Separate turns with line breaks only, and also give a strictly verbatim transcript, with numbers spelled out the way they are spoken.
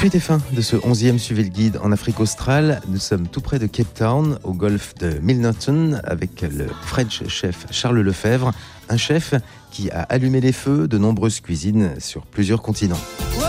Suite et fin de ce onzième Suivez le Guide en Afrique australe. Nous sommes tout près de Cape Town, au golfe de Milnerton, avec le French chef Charles Lefebvre, un chef qui a allumé les feux de nombreuses cuisines sur plusieurs continents.